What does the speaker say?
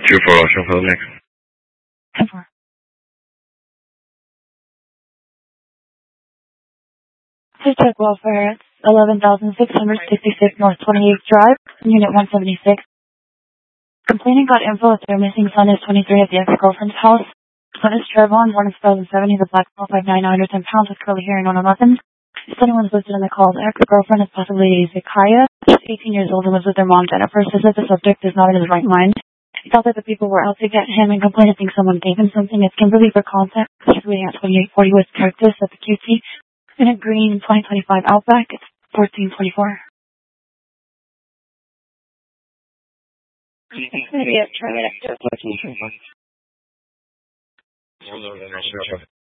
2-4 Ocean, hold next. 10-4. Please check welfare. It's 11,666 North 28th Drive, Unit 176. Complaining got info that their missing son is 23 at the ex-girlfriend's house. Son is Trevon, born in 2007. He's a black male, 5'9", 110 pounds with curly hair and 111. His son was listed in the call. The ex-girlfriend is possibly Zakaya. She's 18 years old and lives with her mom, Jennifer. Says that the subject is not in his right mind. He thought that the people were out to get him and complained to think someone gave him something. It's Kimberly for contact. She's waiting at 2840 West Cactus at the QT. In a green 2025 Outback. It's 1424. Maybe I'll try it after.